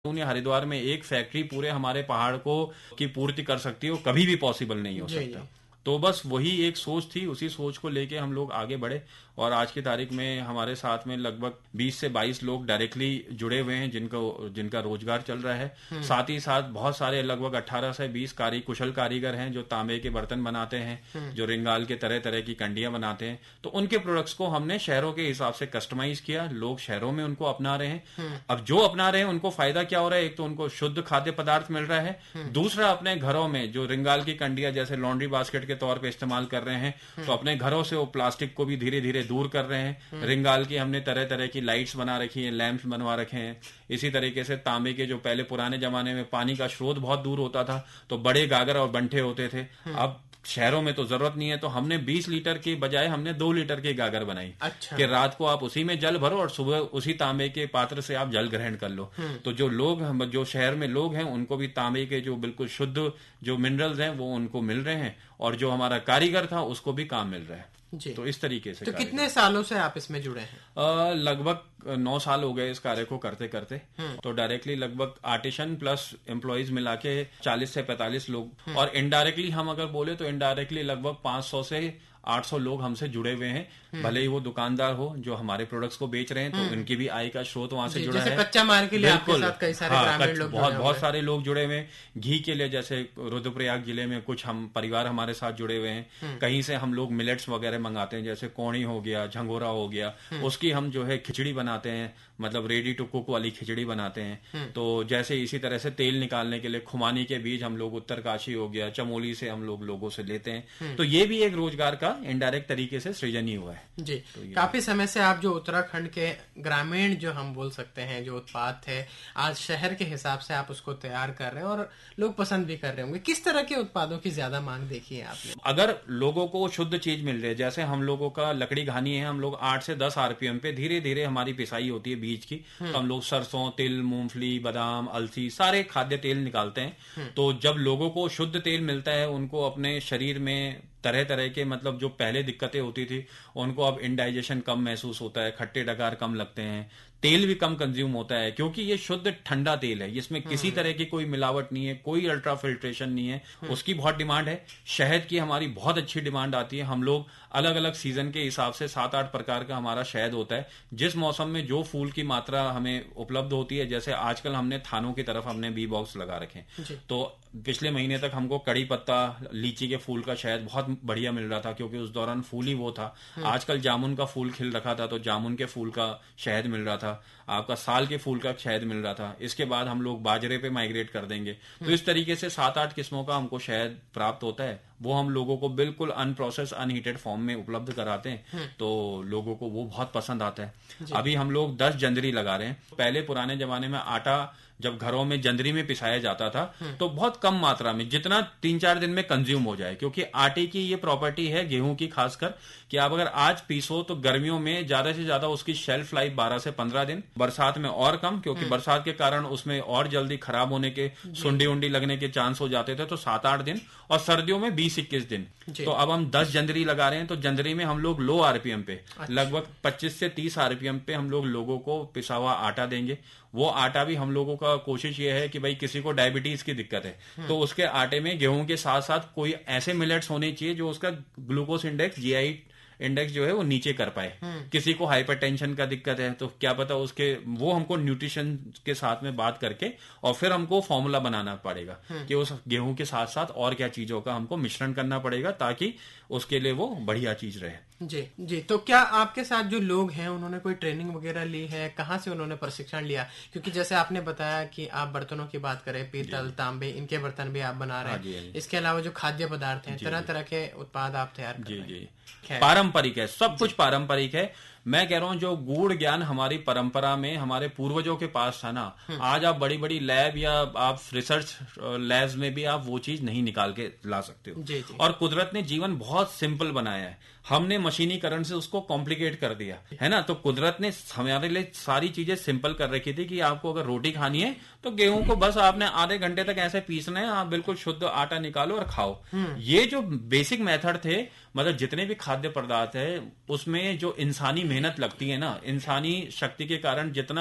हरिद्वार में एक फैक्ट्री पूरे हमारे पहाड़ को की पूर्ति कर सकती है, वो कभी भी पॉसिबल नहीं हो सकता। तो बस वही एक सोच थी, उसी सोच को लेके हम लोग आगे बढ़े और आज की तारीख में हमारे साथ में लगभग 20 से 22 लोग डायरेक्टली जुड़े हुए हैं जिनका रोजगार चल रहा है। साथ ही साथ बहुत सारे लगभग 18 से 20 कुशल कारीगर हैं जो तांबे के बर्तन बनाते हैं, जो रिंगाल के तरह तरह की कंडियां बनाते हैं। तो उनके प्रोडक्ट्स को हमने शहरों के हिसाब से कस्टमाइज किया, लोग शहरों में उनको अपना रहे हैं। अब जो अपना रहे हैं उनको फायदा क्या हो रहा है, एक तो उनको शुद्ध खाद्य पदार्थ मिल रहा है, दूसरा अपने घरों में जो रिंगाल की कंडियां जैसे लॉन्ड्री बास्केट के तौर पे इस्तेमाल कर रहे हैं, तो अपने घरों से वो प्लास्टिक को भी धीरे धीरे दूर कर रहे हैं। रिंगाल की हमने तरह तरह की लाइट्स बना रखी हैं, लैंप्स बनवा रखे हैं। इसी तरीके से तांबे के जो पहले पुराने जमाने में पानी का स्रोत बहुत दूर होता था तो बड़े गागर और बंठे होते थे, अब शहरों में तो जरूरत नहीं है, तो हमने 20 लीटर की बजाय हमने 2 लीटर की गागर बनाई। अच्छा। कि रात को आप उसी में जल भरो और सुबह उसी तांबे के पात्र से आप जल ग्रहण कर लो। तो जो लोग जो शहर में लोग हैं उनको भी तांबे के जो बिल्कुल शुद्ध जो मिनरल्स हैं वो उनको मिल रहे हैं और जो हमारा कारीगर था उसको भी काम मिल रहा है जी। तो इस तरीके से। तो कितने सालों से आप इसमें जुड़े हैं? लगभग 9 साल हो गए इस कार्य को करते करते। तो डायरेक्टली लगभग आर्टिशन प्लस एम्प्लॉइज मिला के 40 से 45 लोग, और इनडायरेक्टली हम अगर बोले तो इनडायरेक्टली लगभग 500 से 800 लोग हमसे जुड़े हुए हैं। भले ही वो दुकानदार हो जो हमारे प्रोडक्ट्स को बेच रहे हैं तो उनकी भी आय का स्रोत वहां से जुड़ा है। कच्चा माल के लिए आपके साथ कई सारे ग्रामीण लोग बहुत सारे लोग जुड़े हुए हैं। घी के लिए जैसे रुद्रप्रयाग जिले में कुछ हम परिवार हमारे साथ जुड़े हुए हैं। कहीं से हम लोग मिलेट्स वगैरह मंगाते हैं, जैसे कोणी हो गया, झंगोरा हो गया, उसकी हम जो है खिचड़ी बनाते हैं, मतलब रेडी टू कुक वाली खिचड़ी बनाते हैं। तो जैसे इसी तरह से तेल निकालने के लिए खुमानी के बीज हम लोग उत्तरकाशी हो गया, चमोली से हम लोगों से लेते हैं। तो ये भी एक रोजगार का इनडायरेक्ट तरीके से सृजन ही हुआ है जी। तो काफी समय से आप जो उत्तराखंड के ग्रामीण जो हम बोल सकते हैं जो उत्पाद थे, आज शहर के हिसाब से आप उसको तैयार कर रहे हैं और लोग पसंद भी कर रहे होंगे। किस तरह के उत्पादों की ज्यादा मांग देखी है आपने? अगर लोगों को शुद्ध चीज मिल रही है, जैसे हम लोगों का लकड़ी घानी है, हम लोग 8 से 10 आरपीएम पे धीरे धीरे हमारी पिसाई होती है बीज की। तो हम लोग सरसों, तिल, मूंगफली, बादाम, अलसी सारे खाद्य तेल निकालते हैं। तो जब लोगों को शुद्ध तेल मिलता है, उनको अपने शरीर में तरह तरह के मतलब जो पहले दिक्कतें होती थी उनको अब इंडाइजेशन कम महसूस होता है, खट्टे डकार कम लगते हैं, तेल भी कम कंज्यूम होता है क्योंकि ये शुद्ध ठंडा तेल है, इसमें किसी तरह की कोई मिलावट नहीं है, कोई अल्ट्रा फिल्ट्रेशन नहीं है। उसकी बहुत डिमांड है। शहद की हमारी बहुत अच्छी डिमांड आती है। हम लोग अलग अलग सीजन के हिसाब से 7-8 प्रकार का हमारा शहद होता है। जिस मौसम में जो फूल की मात्रा हमें उपलब्ध होती है, जैसे आजकल हमने थानों की तरफ हमने बी बॉक्स लगा रखे, तो पिछले महीने तक हमको कड़ी पत्ता, लीची के फूल का शहद बहुत बढ़िया मिल रहा था क्योंकि उस दौरान फूल ही वो था। आजकल जामुन का फूल खिल रखा था तो जामुन के फूल का शहद मिल रहा था, आपका साल के फूल का शहद मिल रहा था। इसके बाद हम लोग बाजरे पे माइग्रेट कर देंगे। तो इस तरीके से 7-8 किस्मों का हमको शहद प्राप्त होता है। वो हम लोगों को बिल्कुल अनप्रोसेस अनहीटेड फॉर्म में उपलब्ध कराते हैं, तो लोगों को वो बहुत पसंद आता है। अभी हम लोग 10 जंदरी लगा रहे हैं। पहले पुराने जमाने में आटा जब घरों में जंदरी में पिसाया जाता था तो बहुत कम मात्रा में, जितना 3-4 दिन में कंज्यूम हो जाए, क्योंकि आटे की ये प्रॉपर्टी है गेहूं की खासकर कि आप अगर आज पीसो तो गर्मियों में ज्यादा से ज्यादा उसकी शेल्फ लाइफ 12 से 15 दिन, बरसात में और कम क्योंकि बरसात के कारण उसमें और जल्दी खराब होने के सुंडी उंडी लगने के चांस हो जाते थे, तो 7-8 दिन, और सर्दियों में 20-21 दिन। तो अब हम 10 जंदरी लगा रहे हैं। तो जंदरी में हम लोग लो आरपीएम पे लगभग 25 से 30 आरपीएम पे हम लोग लोगों को पिसा हुआ आटा देंगे। वो आटा भी हम लोगों का कोशिश ये है कि भाई किसी को डायबिटीज की दिक्कत है तो उसके आटे में गेहूं के साथ साथ कोई ऐसे मिलेट्स होने चाहिए जो उसका ग्लूकोज इंडेक्स, जीआई इंडेक्स जो है वो नीचे कर पाए। किसी को हाइपरटेंशन का दिक्कत है तो क्या पता उसके, वो हमको न्यूट्रिशन के साथ में बात करके और फिर हमको फॉर्मूला बनाना पड़ेगा कि उस गेहूं के साथ साथ और क्या चीजों का हमको मिश्रण करना पड़ेगा ताकि उसके लिए वो बढ़िया चीज रहे। जी जी। तो क्या आपके साथ जो लोग हैं उन्होंने कोई ट्रेनिंग वगैरह ली है? कहाँ से उन्होंने प्रशिक्षण लिया? क्योंकि जैसे आपने बताया कि आप बर्तनों की बात करें, पीतल, तांबे, इनके बर्तन भी आप बना रहे हैं। इसके अलावा जो खाद्य पदार्थ हैं, तरह तरह के उत्पाद आप तैयार कर रहे हैं। पारंपरिक है, सब कुछ पारंपरिक है। मैं कह रहा हूं जो गूढ़ ज्ञान हमारी परंपरा में हमारे पूर्वजों के पास था ना, आज आप बड़ी बड़ी लैब या आप रिसर्च लैब्स में भी आप वो चीज नहीं निकाल के ला सकते हो। और कुदरत ने जीवन बहुत सिंपल बनाया है, हमने मशीनीकरण से उसको कॉम्प्लिकेट कर दिया है ना। तो कुदरत ने हमारे लिए सारी चीजें सिंपल कर रखी थी कि आपको अगर रोटी खानी है तो गेहूं को बस आपने आधे घंटे तक ऐसे पीसना है, आप बिल्कुल शुद्ध आटा निकालो और खाओ। ये जो बेसिक मेथड थे, मतलब जितने भी खाद्य पदार्थ है उसमें जो इंसानी मेहनत लगती है ना, इंसानी शक्ति के कारण जितना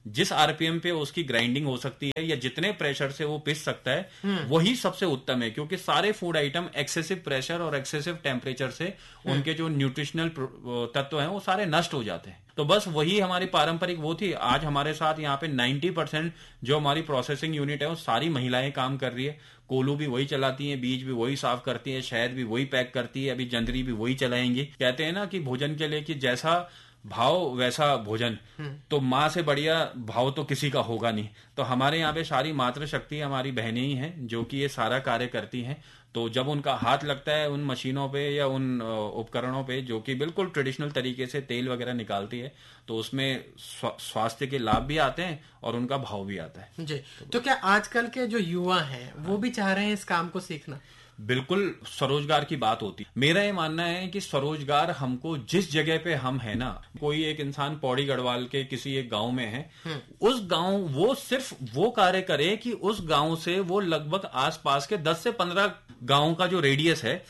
जिस आरपीएम पे उसकी ग्राइंडिंग हो सकती है या जितने प्रेशर से वो पिस सकता है वही सबसे उत्तम है, क्योंकि सारे फूड आइटम एक्सेसिव प्रेशर और एक्सेसिव टेम्परेचर से उनके जो न्यूट्रिशनल तत्व हैं वो सारे नष्ट हो जाते हैं। तो बस वही हमारी पारंपरिक वो थी। आज हमारे साथ यहाँ पे 90% जो हमारी प्रोसेसिंग यूनिट है वो सारी महिलाएं काम कर रही है। कोलू भी वही चलाती हैं, बीज भी वही साफ करती है, शहद भी वही पैक करती है, अभी जंदरी भी वही चलाएंगी। कहते हैं ना कि भोजन के लिए कि जैसा भाव वैसा भोजन, तो माँ से बढ़िया भाव तो किसी का होगा नहीं। तो हमारे यहाँ पे सारी मातृशक्ति हमारी बहनें ही हैं जो कि ये सारा कार्य करती हैं। तो जब उनका हाथ लगता है उन मशीनों पे या उन उपकरणों पे जो कि बिल्कुल ट्रेडिशनल तरीके से तेल वगैरह निकालती है, तो उसमें स्वास्थ्य के लाभ भी आते हैं और उनका भाव भी आता है जी। तो क्या आजकल के जो युवा हैं वो भी चाह रहे हैं इस काम को सीखना? बिल्कुल स्वरोजगार की बात होती। मेरा ये मानना है कि स्वरोजगार हमको जिस जगह पे हम है ना, कोई एक इंसान पौड़ी गढ़वाल के किसी एक गांव में है, उस गांव वो सिर्फ वो कार्य करे कि उस गांव से वो लगभग आसपास के 10 से 15 गांव का जो रेडियस है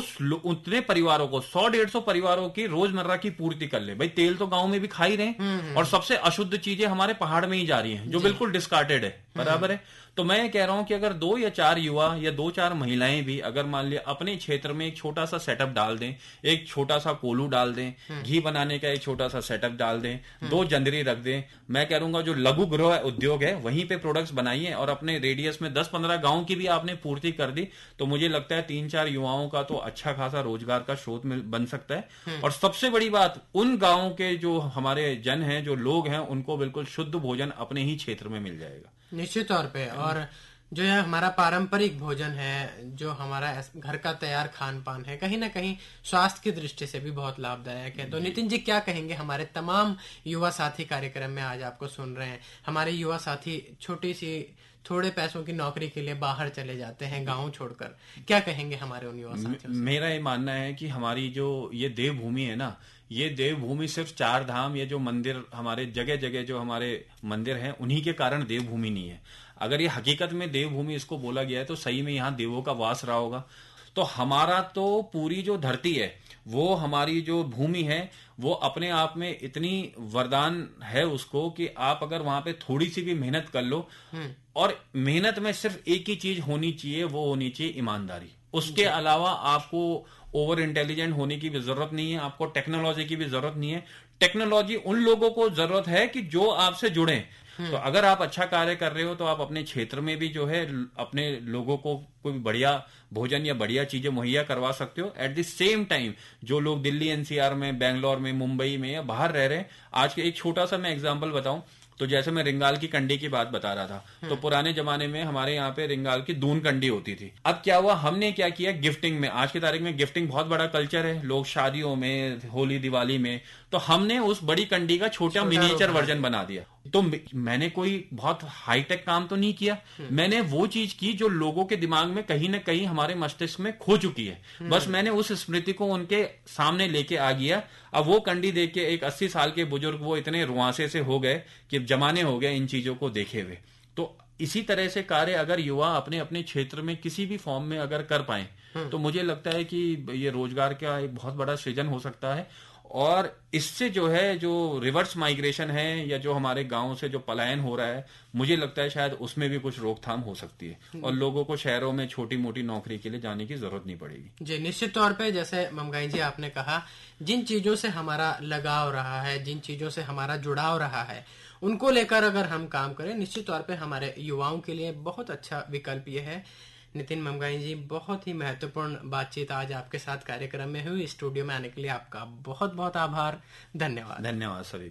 उतने परिवारों को 100-150 परिवारों की रोजमर्रा की पूर्ति कर ले। भाई तेल तो गांव में भी खा ही रहे हैं और सबसे अशुद्ध चीजें हमारे पहाड़ में ही जा रही हैं जो बिल्कुल डिस्कार्टेड है, बराबर है। तो मैं कह रहा हूं कि अगर 2 या 4 युवा या 2-4 महिलाएं भी अगर मान लिया अपने क्षेत्र में एक छोटा सा सेटअप डाल दें, एक छोटा सा कोलू डाल दें, घी बनाने का एक छोटा सा सेटअप डाल दें, 2 जंदरी रख दें, मैं कह रहूंगा जो लघु गृह उद्योग है वहीं पे प्रोडक्ट्स बनाइए और अपने रेडियस में 10-15 गांव की भी आपने पूर्ति कर दी, तो मुझे लगता है 3-4 युवाओं का तो अच्छा खासा रोजगार का स्रोत बन सकता है। और सबसे बड़ी बात, उन गांवों के जो हमारे जन हैं, जो लोग हैं, उनको बिल्कुल शुद्ध भोजन अपने ही क्षेत्र में मिल जाएगा निश्चित तौर पे। और जो है हमारा पारंपरिक भोजन है, जो हमारा घर का तैयार खान पान है, कहीं ना कहीं स्वास्थ्य की दृष्टि से भी बहुत लाभदायक है। तो नितिन जी क्या कहेंगे? हमारे तमाम युवा साथी कार्यक्रम में आज आपको सुन रहे हैं, हमारे युवा साथी छोटी सी थोड़े पैसों की नौकरी के लिए बाहर चले जाते हैं गांव छोड़कर, क्या कहेंगे हमारे उन युवा साथियों से? मेरा ये मानना है कि हमारी जो ये देवभूमि है ना, ये देवभूमि सिर्फ 4 धाम, ये जो मंदिर हमारे जगह जगह जो हमारे मंदिर हैं उन्हीं के कारण देवभूमि नहीं है। अगर ये हकीकत में देवभूमि इसको बोला गया है तो सही में यहाँ देवों का वास रहा होगा। तो हमारा तो पूरी जो धरती है, वो हमारी जो भूमि है, वो अपने आप में इतनी वरदान है उसको कि आप अगर वहां पे थोड़ी सी भी मेहनत कर लो, और मेहनत में सिर्फ एक ही चीज होनी चाहिए, वो होनी चाहिए ईमानदारी। उसके अलावा आपको ओवर इंटेलिजेंट होने की भी जरूरत नहीं है, आपको टेक्नोलॉजी की भी जरूरत नहीं है। टेक्नोलॉजी उन लोगों को जरूरत है कि जो आपसे जुड़े। तो अगर आप अच्छा कार्य कर रहे हो तो आप अपने क्षेत्र में भी जो है अपने लोगों को कोई बढ़िया भोजन या बढ़िया चीजें मुहैया करवा सकते हो। एट द सेम टाइम जो लोग दिल्ली एनसीआर में, बैंगलोर में, मुंबई में या बाहर रह रहे हैं, आज के एक छोटा सा मैं एग्जांपल बताऊं तो जैसे मैं रिंगाल की कंडी की बात बता रहा था, तो पुराने जमाने में हमारे यहाँ पे रिंगाल की दून कंडी होती थी। अब क्या हुआ, हमने क्या किया, गिफ्टिंग में, आज की तारीख में गिफ्टिंग बहुत बड़ा कल्चर है, लोग शादियों में, होली दिवाली में, तो हमने उस बड़ी कंडी का छोटा मिनिएचर वर्जन बना दिया। तो मैंने कोई बहुत हाईटेक काम तो नहीं किया, मैंने वो चीज की जो लोगों के दिमाग में कहीं ना कहीं हमारे मस्तिष्क में खो चुकी है। बस मैंने उस स्मृति को उनके सामने लेके आ गया। अब वो कंडी देख के एक 80 साल के बुजुर्ग वो इतने रुआंसे से हो गए कि जमाने हो गए इन चीजों को देखे हुए। तो इसी तरह से कार्य अगर युवा अपने अपने क्षेत्र में किसी भी फॉर्म में अगर कर पाए तो मुझे लगता है कि ये रोजगार का एक बहुत बड़ा सृजन हो सकता है। और इससे जो है, जो रिवर्स माइग्रेशन है या जो हमारे गांव से जो पलायन हो रहा है, मुझे लगता है शायद उसमें भी कुछ रोकथाम हो सकती है और लोगों को शहरों में छोटी मोटी नौकरी के लिए जाने की जरूरत नहीं पड़ेगी। जी निश्चित तौर पे, जैसे ममगाई जी आपने कहा, जिन चीजों से हमारा लगाव रहा है, जिन चीजों से हमारा जुड़ाव रहा है, उनको लेकर अगर हम काम करें, निश्चित तौर पे हमारे युवाओं के लिए बहुत अच्छा विकल्प ये है। नितिन ममगाई जी, बहुत ही महत्वपूर्ण बातचीत आज आपके साथ कार्यक्रम में हुई। स्टूडियो में आने के लिए आपका बहुत बहुत आभार, धन्यवाद। धन्यवाद सभी।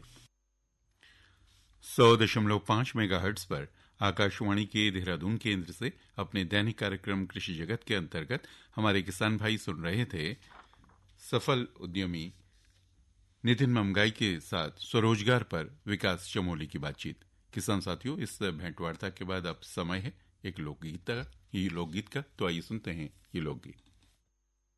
100.5 मेगाहर्ट्ज पर आकाशवाणी के देहरादून केंद्र से अपने दैनिक कार्यक्रम कृषि जगत के अंतर्गत हमारे किसान भाई सुन रहे थे सफल उद्यमी नितिन ममगाई के साथ स्वरोजगार पर विकास चमोली की बातचीत। किसान साथियों, इस भेंटवार्ता के बाद अब समय है एक लोकगीत का। तो आइए सुनते हैं ये लोकगीत।